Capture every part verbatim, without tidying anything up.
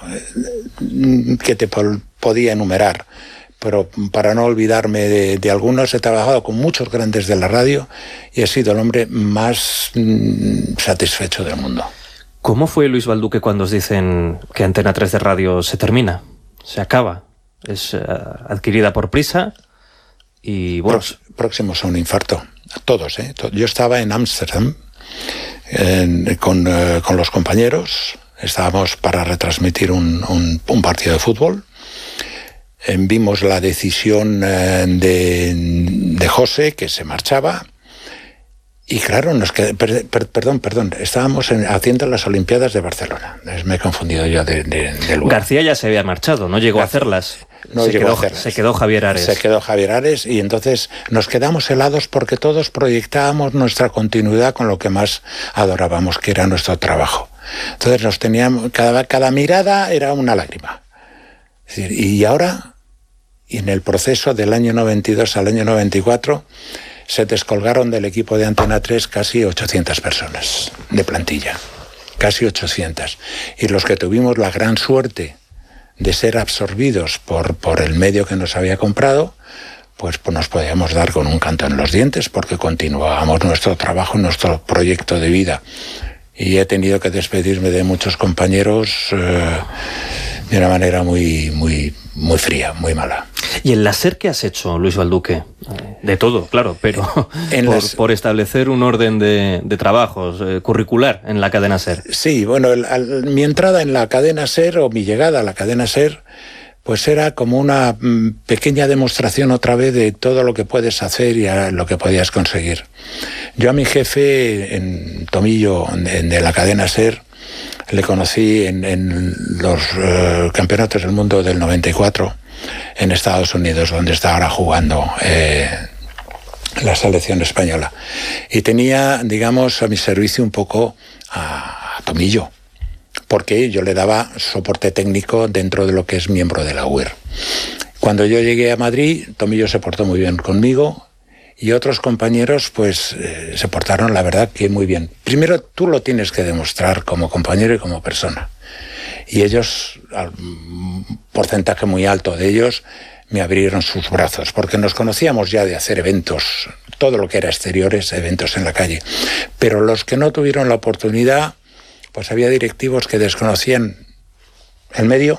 que te po- podía enumerar, pero para no olvidarme de, de algunos, he trabajado con muchos grandes de la radio y he sido el hombre más mm, satisfecho del mundo. ¿Cómo fue, Luis Balduque, cuando os dicen que Antena tres de Radio se termina, se acaba, es uh, adquirida por Prisa y bueno... Prox- próximos a un infarto, todos, ¿eh? Yo estaba en Ámsterdam con, eh, con los compañeros, estábamos para retransmitir un, un, un partido de fútbol. Eh, vimos la decisión eh, de, de José, que se marchaba, y claro, nos qued... per, per, perdón, perdón, estábamos en, haciendo las Olimpiadas de Barcelona. Me he confundido yo de, de, de lugar. García ya se había marchado, no llegó García. a hacerlas. No se, llegó quedó, a hacerlas. se quedó Javier Ares. Se quedó Javier Ares y entonces nos quedamos helados porque todos proyectábamos nuestra continuidad con lo que más adorábamos, que era nuestro trabajo. Entonces nos teníamos, cada, cada mirada era una lágrima. Es decir, y ahora, y en el proceso del año noventa y dos al año noventa y cuatro, se descolgaron del equipo de Antena tres casi ochocientas personas de plantilla. Casi ochocientas. Y los que tuvimos la gran suerte de ser absorbidos por, por el medio que nos había comprado, pues, pues nos podíamos dar con un canto en los dientes porque continuábamos nuestro trabajo, nuestro proyecto de vida. Y he tenido que despedirme de muchos compañeros eh, de una manera muy, muy, muy fría, muy mala. ¿Y en la SER qué has hecho, Luis Balduque? De todo, claro, pero en por, las... por establecer un orden de, de trabajos eh, curricular en la cadena SER. Sí, bueno, el, al, mi entrada en la cadena SER o mi llegada a la cadena SER, pues era como una mm, pequeña demostración otra vez de todo lo que puedes hacer y a lo que podías conseguir. Yo a mi jefe en Tomillo, de, de la cadena SER, le conocí en, en los uh, campeonatos del mundo del noventa y cuatro en Estados Unidos, donde está ahora jugando eh, la selección española. Y tenía, digamos, a mi servicio un poco a, a Tomillo, porque yo le daba soporte técnico dentro de lo que es miembro de la U E R. Cuando yo llegué a Madrid, Tomillo se portó muy bien conmigo y otros compañeros pues eh, se portaron, la verdad, que muy bien. Primero, tú lo tienes que demostrar como compañero y como persona. Y ellos, un porcentaje muy alto de ellos, me abrieron sus brazos, porque nos conocíamos ya de hacer eventos, todo lo que era exteriores, eventos en la calle. Pero los que no tuvieron la oportunidad, pues había directivos que desconocían el medio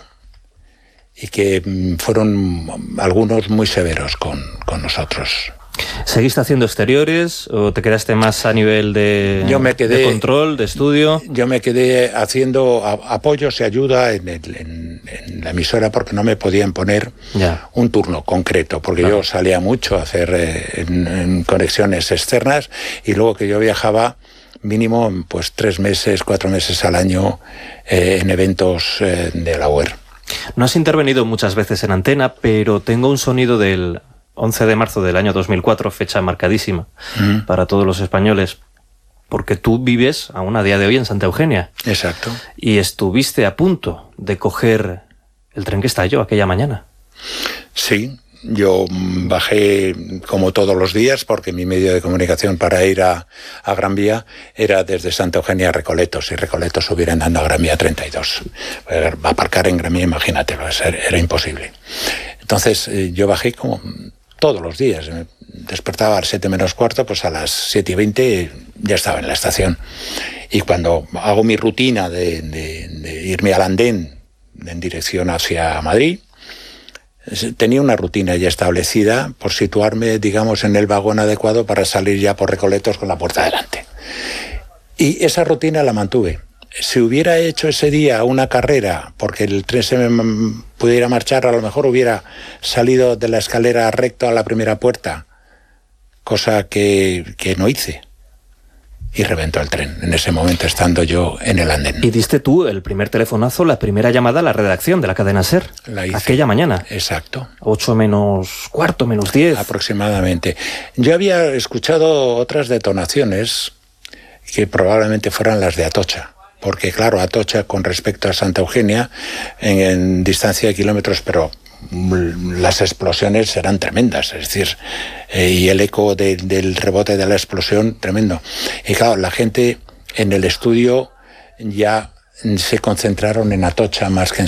y que fueron algunos muy severos con, con nosotros. ¿Seguiste haciendo exteriores o te quedaste más a nivel de, yo me quedé, de control, de estudio? Yo me quedé haciendo apoyos y ayuda en, el, en, en la emisora porque no me podían poner ya. un turno concreto, porque claro. yo salía mucho a hacer eh, en, en conexiones externas y luego que yo viajaba mínimo pues tres meses, cuatro meses al año eh, en eventos eh, de la U E R. No has intervenido muchas veces en antena, pero tengo un sonido del once de marzo del año dos mil cuatro, fecha marcadísima mm. para todos los españoles, porque tú vives aún a día de hoy en Santa Eugenia. Exacto. Y estuviste a punto de coger el tren que estalló aquella mañana. Sí, yo bajé como todos los días, porque mi medio de comunicación para ir a, a Gran Vía era desde Santa Eugenia a Recoletos, y Recoletos subir andando a Gran Vía treinta y dos. Aparcar en Gran Vía, imagínatelo, era imposible. Entonces eh, yo bajé como todos los días. Me despertaba a las siete menos cuarto, pues a las siete y veinte ya estaba en la estación. Y cuando hago mi rutina de, de, de irme al andén en dirección hacia Madrid, tenía una rutina ya establecida por situarme, digamos, en el vagón adecuado para salir ya por Recoletos con la puerta delante. Y esa rutina la mantuve. Si hubiera hecho ese día una carrera, porque el tren se me pudiera marchar, a lo mejor hubiera salido de la escalera recto a la primera puerta, cosa que, que no hice. Y reventó el tren, en ese momento estando yo en el andén. Y diste tú el primer telefonazo, la primera llamada a la redacción de la cadena SER. La hice. Aquella mañana. Exacto. Ocho menos cuarto, menos diez. Aproximadamente. Yo había escuchado otras detonaciones que probablemente fueran las de Atocha. Porque claro, Atocha con respecto a Santa Eugenia, en, en distancia de kilómetros, pero las explosiones eran tremendas, es decir, eh, y el eco de, del rebote de la explosión tremendo. Y claro, la gente en el estudio ya se concentraron en Atocha más que en